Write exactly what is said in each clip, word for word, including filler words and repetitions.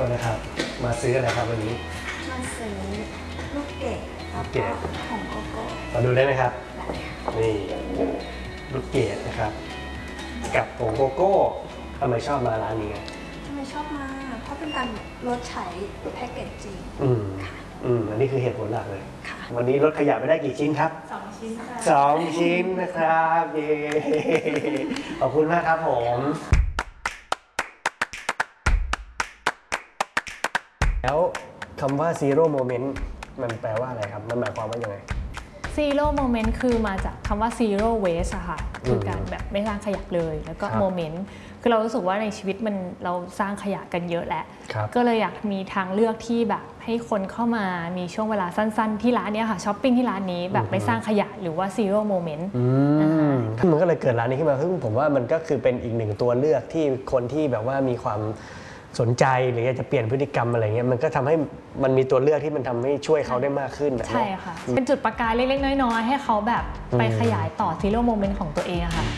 ษนะครับมาซื้ออะไรครับวันนี้มาซื้อลูกเกดแล้วก็ผงโกโก้มาดูได้ไหมครับนี่ลูกเกดนะครับกับผงโกโก้ทำไมชอบมาร้านนี้ไงทำไมชอบมาเพราะเป็นการลดใช้แพ็กเกจจริงอืมอืมอันนี้คือเหตุผลหลักเลยค่ะวันนี้ลดขยะไปได้กี่ชิ้นครับสองชิ้นค่ะสองชิ้นนะครับเย้ขอบคุณมากครับผมแล้วคำว่า zero moment มันแปลว่าอะไรครับมันหมายความว่ายังไง zero moment คือมาจากคำว่า zero waste อะค่ะคือการแบบไม่สร้างขยะเลยแล้วก็ moment คือเรารู้สึกว่าในชีวิตมันเราสร้างขยะกันเยอะแหละก็เลยอยากมีทางเลือกที่แบบให้คนเข้ามามีช่วงเวลาสั้นๆที่ร้านนี้ค่ะช้อปปิ้งที่ร้านนี้แบบไม่สร้างขยะหรือว่า zero moment มันก็เลยเกิดร้านนี้ขึ้นมาซึ่งผมว่ามันก็คือเป็นอีกหนึ่งตัวเลือกที่คนที่แบบว่ามีความสนใจหรืออยากจะเปลี่ยนพฤติกรรมอะไรเงี้ยมันก็ทำให้มันมีตัวเลือกที่มันทำให้ช่วยเขาได้มากขึ้นนะใช่ค่ะเป็นจุดประกายเล็กๆน้อยๆให้เขาแบบไปขยายต่อ zero moment ของตัวเองอะค่ะ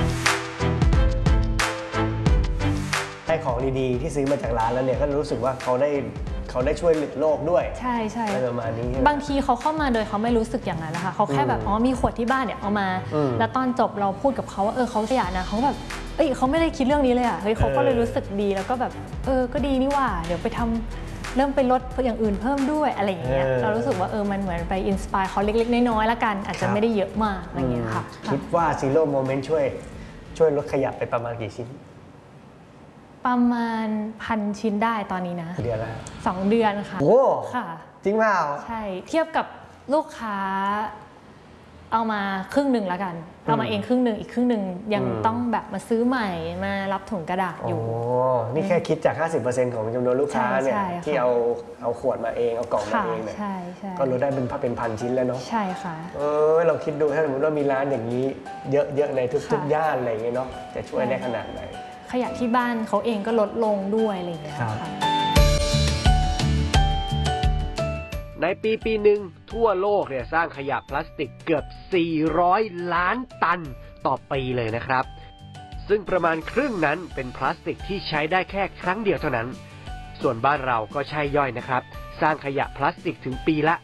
ได้ของดีๆที่ซื้อมาจากร้านแล้วเนี่ยก็รู้สึกว่าเขาได้เขาได้ช่วยโลกด้วยใช่ใช่ประมาณนี้บางทีเขาเข้ามาโดยเขาไม่รู้สึกอย่างนั้นนะคะเขาแค่แบบอ๋อมีขวดที่บ้านเนี่ยเอามาแล้วตอนจบเราพูดกับเขาว่าเออเขาขยะนะเขาแบบเอ้ยเขาไม่ได้คิดเรื่องนี้เลยอ่ะเฮ้ยเขาก็เลยรู้สึกดีแล้วก็แบบเออก็ดีนี่ว่าเดี๋ยวไปทำเริ่มไปลดอย่างอื่นเพิ่มด้วยอะไรอย่างเงี้ยเรารู้สึกว่าเออมันเหมือนไปอินสปายเขาเล็กๆน้อยๆละกันอาจจะไม่ได้เยอะมากอะไรอย่างเงี้ยค่ะคิดว่า zero moment ช่วยช่วยลดขยะไปประมาณกี่ชิ้นประมาณพันชิ้นได้ตอนนี้นะเดือนละสองเดือนค่ะโอ้ค่ะจริงเปล่าใช่เทียบกับลูกค้าเอามาครึ่งหนึ่งแล้วกันเอามาเองครึ่งหนึ่งอีกครึ่งหนึ่งยังต้องแบบมาซื้อใหม่มารับถุงกระดาษอยู่โอ้นี่แค่คิดจาก ห้าสิบเปอร์เซ็นต์ ของจำนวนลูกค้าเนี่ยที่เอาเอาขวดมาเองเอากล่องมาเองเนี่ยก็ลดได้เป็นเป็นพันชิ้นแล้วเนาะใช่ค่ะเออเราคิดดูถ้าสมมติว่ามีร้านอย่างนี้เยอะๆในทุกๆย่านอะไรอย่างเงี้ยเนาะจะช่วยได้ขนาดไหนขยะที่บ้านเขาเองก็ลดลงด้วยอะไรอย่างเงี้ยค่ะในปีปีหนึ่งทั่วโลกเนี่ยสร้างขยะพลาสติกเกือบสี่ร้อยล้านตันต่อปีเลยนะครับซึ่งประมาณครึ่งนั้นเป็นพลาสติกที่ใช้ได้แค่ครั้งเดียวเท่านั้นส่วนบ้านเราก็ใช่ย่อยนะครับสร้างขยะพลาสติกถึงปีละ